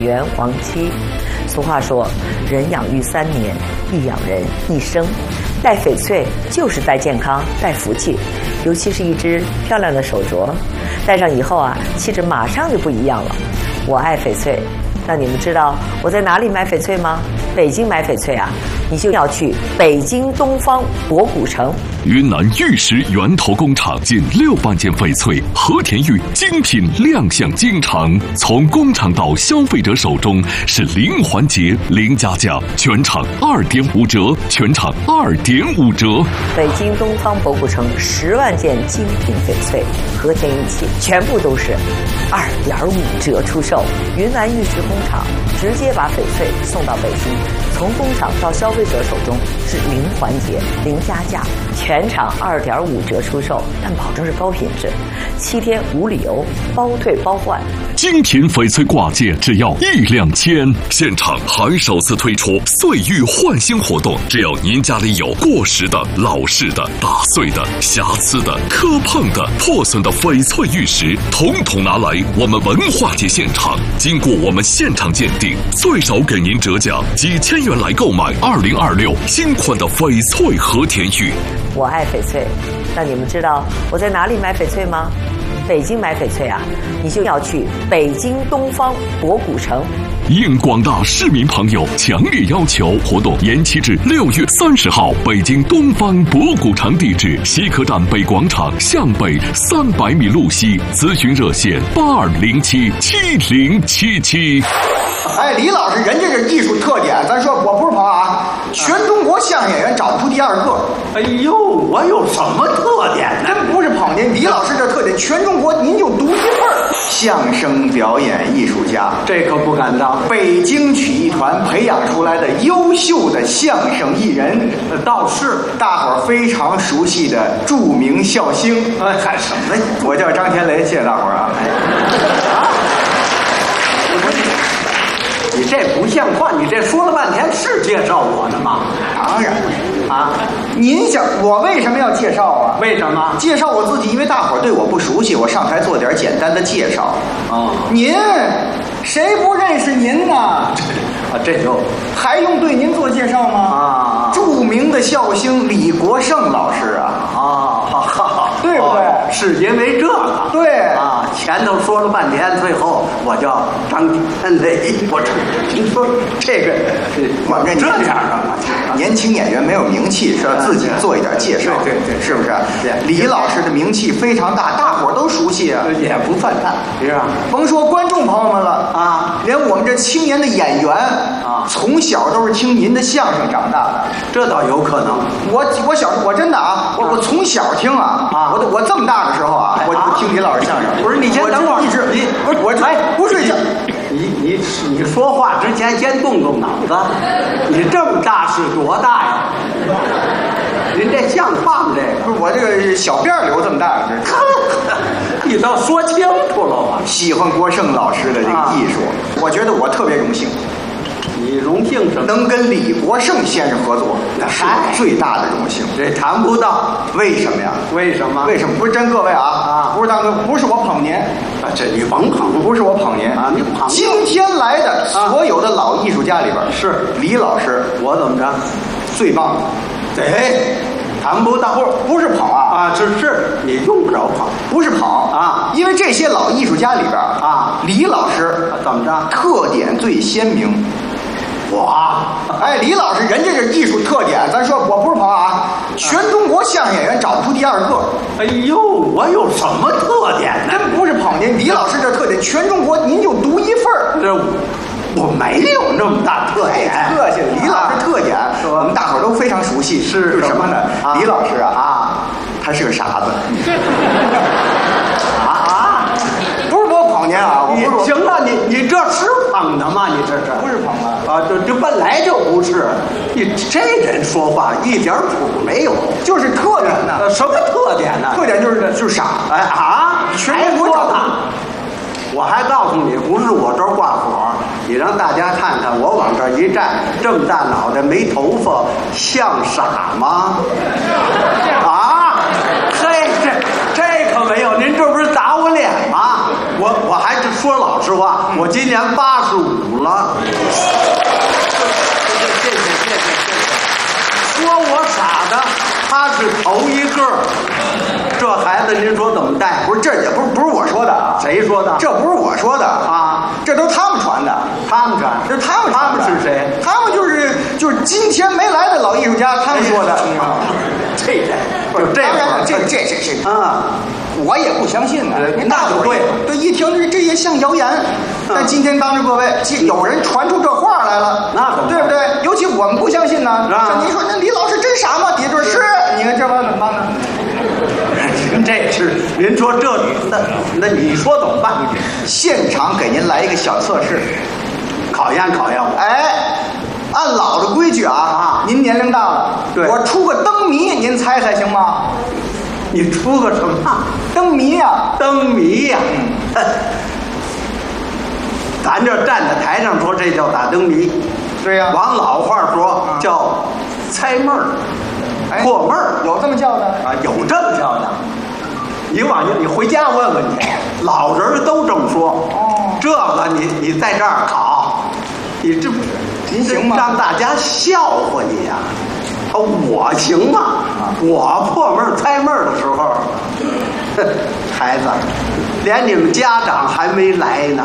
元亡妻。俗话说，人养育3年，亦养人一生。戴翡翠就是戴健康、戴福气，尤其是一只漂亮的手镯，戴上以后啊，气质马上就不一样了。我爱翡翠，那你们知道我在哪里买翡翠吗？北京买翡翠啊，你就要去北京东方博古城。 云南玉石源头工厂近600件翡翠和田玉精品亮相京城，从工厂到消费者手中是零环节、零加价，全场2.5折，全场2.5折。 北京东方博古城10万件精品翡翠和田玉器，全部都是2.5折出售。云南玉石工厂直接把翡翠送到北京，从工厂到消费者手中是零环节、零加价，全场2.5折出售，但保证是高品质，7天无理由，包退包换。 精品翡翠挂件只要1-2千，现场还首次推出岁玉换新活动，只要您家里有过时的、老式的、打碎的、瑕疵的、磕碰的、破损的翡翠玉石，统统拿来我们文化节现场，经过我们现场鉴定，最少给您折价几千元来购买2026新款的翡翠和田玉。 我爱翡翠，那你们知道我在哪里买翡翠吗？北京买翡翠啊，你就要去北京东方博古城。 应广大市民朋友强烈要求，活动延期至6月30号，北京东方博古城，地址西客站北广场向北300米路西，咨询热线82077077。 哎，李老师，人家这艺术特点，咱说我不是捧啊，全中国相声演员找不出第2个。 哎呦，我有什么特点呢？ 真不是捧您，李老师这特点，全中国您就独一份儿。相声表演艺术家， 这可不敢当。 北京曲艺团培养出来的优秀的相声艺人， 倒是大伙儿非常熟悉的著名笑星。 哎，喊什么呀？ 我叫张天雷，谢谢大伙儿啊。 你这不像话！你这说了半天是介绍我的吗？ 当然啊， 您想我为什么要介绍啊？ 为什么介绍我自己？因为大伙儿对我不熟悉，我上台做点简单的介绍。 哦， 您谁不认识您呢？ 啊，这就还用对您做介绍吗？ 啊， 著名的笑星李国盛老师啊。对不对？ 是因为这个。 对啊，前头说了半天，最后我叫张天雷。我听说这个， 我们这样的年轻演员没有名气，是要自己做一点介绍， 对， 是不是？李老师的名气非常大，大伙儿都熟悉啊， 也不算大，是吧？ 甭说观众朋友们了啊， 连我们这青年的演员啊， 从小都是听您的相声长大的， 这倒有可能。 我真的啊，我从小听啊，我这么大的时候啊，我听李老师相声。 不是，你先等会儿， 一直你不是我不睡觉。 你说话之前先动动脑子，你这么大是多大呀？您这像话吗？这个不是我这个小辫留这么大， 你倒说清楚了吧？ 喜欢国盛老师的这个艺术，我觉得我特别荣幸。 你荣幸什么？ 能跟李国盛先生合作，那是我最大的荣幸。 这谈不到， 为什么呀？ 为什么？ 为什么？不是真各位啊，不是大哥，不是我捧您啊，这你甭捧， 不是我捧您啊，你捧。 今天来的所有的老艺术家里边， 是李老师， 我怎么着？ 最棒的。 哎，谈不到， 不是捧啊， 是你用不着捧， 不是捧啊， 因为这些老艺术家里边啊， 李老师怎么着？ 特点最鲜明。 哇， 哎，李老师，人家这艺术特点，咱说我不是捧啊，全中国相声演员找不出第2个。 哎呦，我有什么特点呢？ 真不是捧您，李老师这特点，全中国您就独一份儿。 这我没有那么大特点， 客气了。李老师特点，我们大伙儿都非常熟悉，是什么呢？李老师啊，他是个傻子。不是我捧您啊， 行了，你这是捧的吗？你这是不是捧啊？ 这本来就不是。你这人说话一点谱没有， 就是特点呢。 什么特点呢？ 特点就是傻。 哎啊， 全国找他。 我还告诉你，不是我这儿挂火，你让大家看看我往这儿一站，这么大脑袋没头发，像傻吗？啊，这可没有，您这不是打我脸吗？ 我还是说老实话，我今年85了。谢谢。说我傻的，他是头一个。这孩子您说怎么带？ 不是，这也不是我说的啊。 谁说的？ 这不是我说的啊，这都是他们传的。 他们传， 这是他们传的。 他们是谁？ 他们就是今天没来的老艺术家，他们说的。 这啊， 我也不相信呢。 那就对了， 对，一听这也像谣言。但今天当着各位，有人传出这话来了， 那怎么对不对？尤其我们不相信呢。您说那李老师真傻吗？底下就是，你看这玩意儿怎么办呢？ 这是您说这那你说怎么办？ 现场给您来一个小测试， 考验我。 哎，按老的规矩啊，您年龄大了， 对， 我出个灯谜，您猜行吗？ 你出个什么？ 灯谜呀， 灯谜呀。咱这站在台上说，这叫打灯谜。 对呀， 往老话说叫猜闷儿、破闷儿， 有这么叫的啊？有这么叫的。你回家问问去，老人都这么说。 哦， 这个你在这儿考，你这您行吗？ 让大家笑话你呀！我行吗？我破闷猜闷的时候，孩子，连你们家长还没来呢。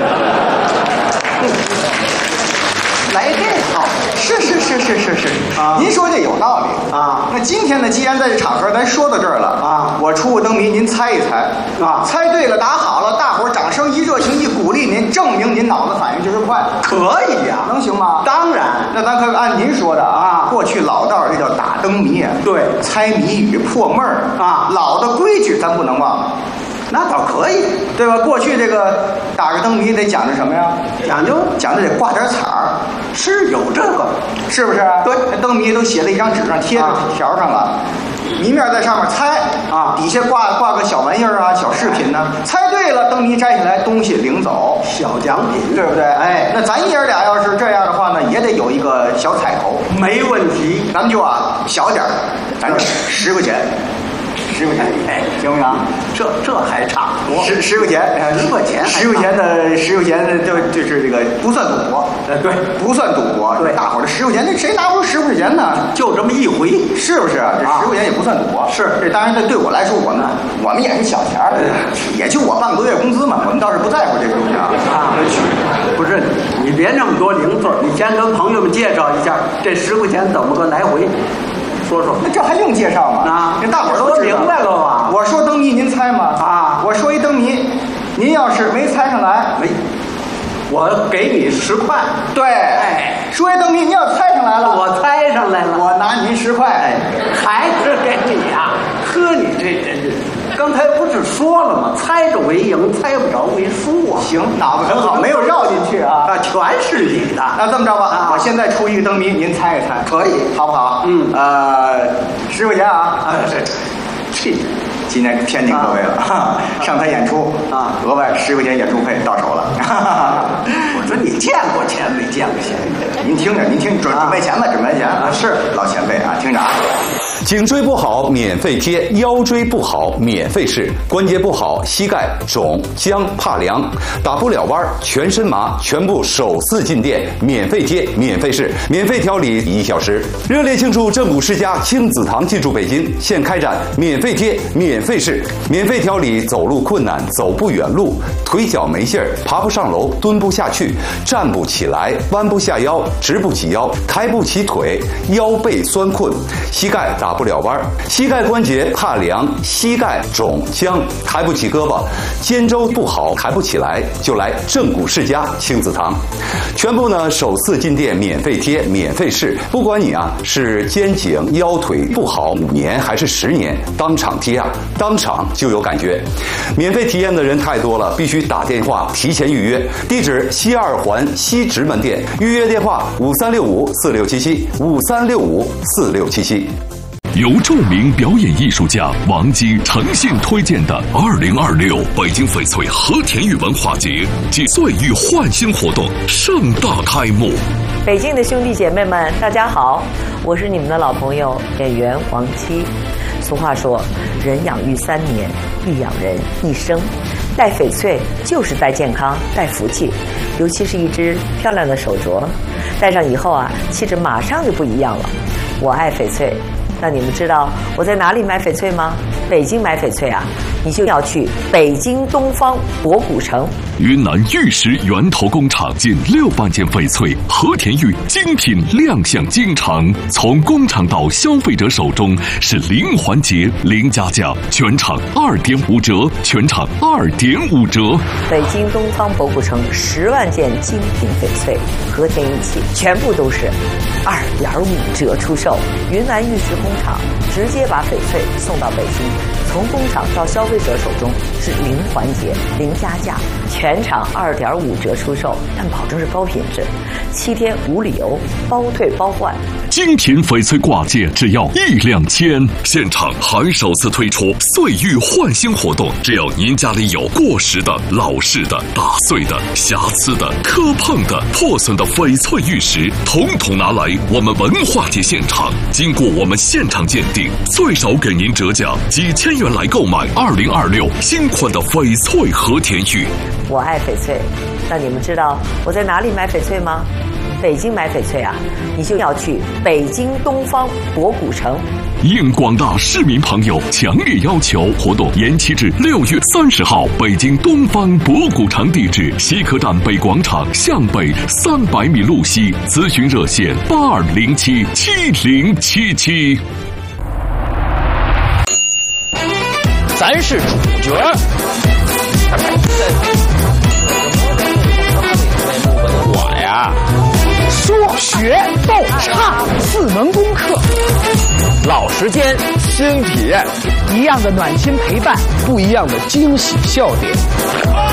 来这套，是啊！您说这有道理啊。 那今天呢，既然在这场合咱说到这儿了啊，我出个灯谜，您猜一猜啊。猜对了，答好了，大伙儿掌声一热情一鼓励您，证明您脑子反应就是快， 可以呀， 能行吗？ 当然， 那咱可按您说的啊，过去老道这叫打灯谜， 对， 猜谜语破闷儿啊，老的规矩咱不能忘了。 那倒可以， 对吧？过去这个打个灯谜得讲究什么呀？讲究得挂点彩儿， 是有这个， 是不是？对，灯谜都写在一张纸上，贴在条上了，谜面在上面猜啊，底下挂个小玩意儿啊，小饰品呢。猜对了，灯谜摘下来，东西领走， 小奖品， 对不对？哎，那咱爷儿俩要是这样的话呢，也得有一个小彩头， 没问题。 咱们就小点儿，咱10块钱。10块钱，哎，行不行？ 这还差不多。 10块钱 ，10块钱 ，10块钱的就是这个不算赌博， 对， 不算赌博。 对， 大伙儿这10块钱，那谁拿不出10块钱呢？ 就这么一回， 是不是？这10块钱也不算赌博。 是， 这当然对我来说，我们也是小钱儿，也就我半个多月工资嘛，我们倒是不在乎这东西啊。 不是，你别那么多零碎，你先跟朋友们介绍一下这10块钱怎么个来回。说， 那这还用介绍吗？ 啊， 这大伙儿都明白了吧？ 我说灯谜，您猜吗？ 啊， 我说一灯谜，您要是没猜上来， 我给你10块。 对，哎，说一灯谜，您要猜上来了， 我猜上来了， 我拿您10块，哎， 还是给你呀？呵，你这真是。刚才不是说了吗？猜着为赢，猜不着为输啊！ 行，脑子很好，没有绕进去啊！ 全是你的。 那这么着吧，我现在出一个灯谜，您猜一猜， 可以， 好不好？ 嗯 ，10块钱啊！ 这今天天津各位了，上台演出啊，额外10块钱演出费到手了。 我说你见过钱没见过钱？ 您听着，准备钱吧，准备钱啊！是老前辈啊，听着啊。 颈椎不好免费贴，腰椎不好免费试，关节不好膝盖肿僵怕凉，打不了弯全身麻，全部首次进店免费贴免费试，免费调理1小时。热烈庆祝正骨世家亲子堂进驻北京，现开展免费贴免费试，免费调理走路困难、走不远路、腿脚没劲儿、爬不上楼、蹲不下去、站不起来、弯不下腰、直不起腰、抬不起腿、腰背酸困、膝盖打不了弯，膝盖关节怕凉，膝盖肿僵，抬不起胳膊，肩周不好抬不起来，就来正骨世家亲子堂，全部呢首次进店免费贴免费试，不管你是肩颈腰腿不好5年还是10年，当场贴当场就有感觉。免费体验的人太多了，必须打电话提前预约。地址西2环西直门店，预约电话5365467753654677。 由著名表演艺术家王姬诚信推荐的2026北京翡翠和田玉文化节暨岁玉焕新活动盛大开幕。 北京的兄弟姐妹们，大家好，我是你们的老朋友演员王姬。俗话说，人养育3年，必养人一生。 戴翡翠就是戴健康、戴福气，尤其是一只漂亮的手镯，戴上以后啊，气质马上就不一样了。我爱翡翠，那你们知道我在哪里买翡翠吗？北京买翡翠啊，你就要去北京东方博古城。 云南玉石源头工厂近6万件翡翠和田玉精品亮相京城，从工厂到消费者手中是零环节、零加价，全场2.5折，全场2.5折。 北京东方博古城10万件精品翡翠和田玉器，全部都是2.5折出售。云南玉石工厂直接把翡翠送到北京，从工厂到消费者手中是零环节、零加价，全场2.5折出售，但保证是高品质，7天无理由，包退包换。 精品翡翠挂件只要1两千，现场还首次推出岁玉换新活动，只要您家里有过时的、老式的、打碎的、瑕疵的、磕碰的、破损的翡翠玉石，统统拿来我们文化节现场，经过我们现场鉴定，最少给您折价几千元来购买2026新款的翡翠和田玉。 我爱翡翠，那你们知道我在哪里买翡翠吗？北京买翡翠啊，你就要去北京东方博古城。 应广大市民朋友强烈要求，活动延期至6月30号。北京东方博古城地址：西客站北广场向北300米路西，咨询热线82077077。 咱是主角。我呀，说学逗唱4门功课，老时间新体验， 一样的暖心陪伴， 不一样的惊喜笑点。